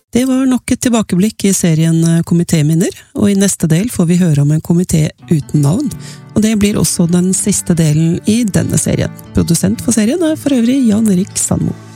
Det var nok et tilbakeblikk i serien Komitéminner, og i neste del får vi høre om en komité uten navn, og det blir også den siste delen i denne serien. Produsent for serien er for øvrig Jan Erik Sandmo.